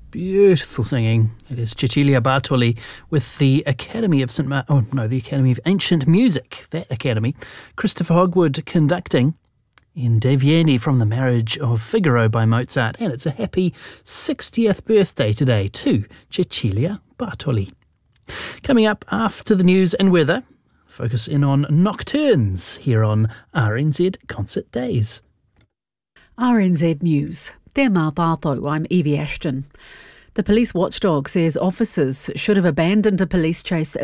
Beautiful singing. It is Cecilia Bartoli with the Academy of the Academy of Ancient Music. That academy. Christopher Hogwood conducting in De Vieni from the Marriage of Figaro by Mozart. And it's a happy 60th birthday today to Cecilia Bartoli. Coming up after the news and weather, focus in on Nocturnes here on RNZ Concert Days. RNZ News. Te Mātātou, I'm Evie Ashton. The police watchdog says officers should have abandoned a police chase